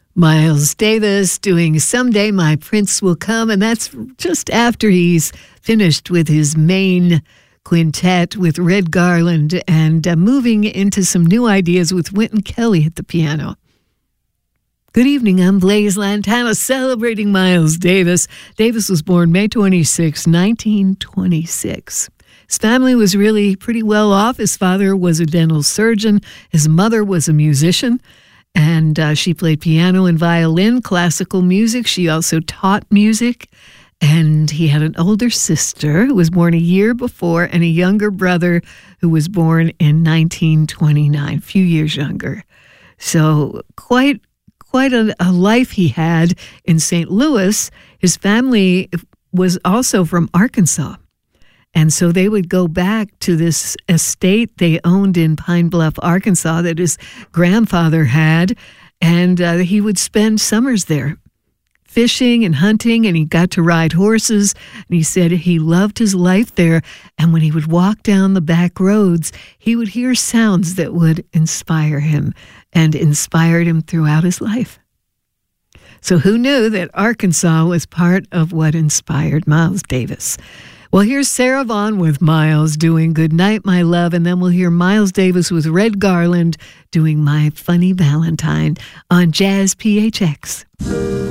Miles Davis doing Someday My Prince Will Come, and that's just after he's finished with his main quintet with Red Garland and moving into some new ideas with Wynton Kelly at the piano. Good evening, I'm Blaise Lantana celebrating Miles Davis. Davis was born May 26, 1926. His family was really pretty well off. His father was a dental surgeon. His mother was a musician. And she played piano and violin, classical music. She also taught music. And he had an older sister who was born a year before and a younger brother who was born in 1929, a few years younger. So quite a life he had in St. Louis. His family was also from Arkansas. And so they would go back to this estate they owned in Pine Bluff, Arkansas, that his grandfather had, and he would spend summers there, fishing and hunting, and he got to ride horses, and he said he loved his life there, and when he would walk down the back roads, he would hear sounds that would inspire him, and inspired him throughout his life. So who knew that Arkansas was part of what inspired Miles Davis? Well, here's Sarah Vaughan with Miles doing Good Night, My Love, and then we'll hear Miles Davis with Red Garland doing My Funny Valentine on Jazz PHX.